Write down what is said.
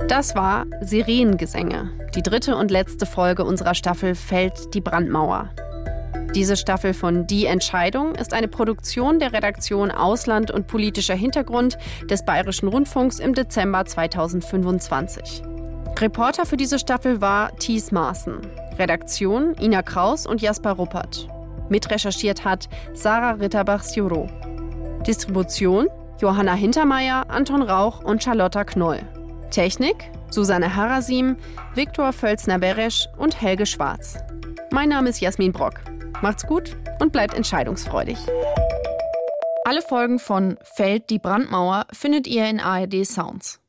Das war Sirenengesänge, die 3. und letzte Folge unserer Staffel Fällt die Brandmauer. Diese Staffel von Die Entscheidung ist eine Produktion der Redaktion Ausland und politischer Hintergrund des Bayerischen Rundfunks im Dezember 2025. Reporter für diese Staffel war Thies Maaßen. Redaktion Ina Kraus und Jasper Ruppert. Mitrecherchiert hat Sarah Ritterbach-Sjurow. Distribution Johanna Hintermeier, Anton Rauch und Charlotta Knoll. Technik Susanne Harasim, Viktor Völzner-Beresch und Helge Schwarz. Mein Name ist Jasmin Brock. Macht's gut und bleibt entscheidungsfreudig. Alle Folgen von Fällt die Brandmauer findet ihr in ARD Sounds.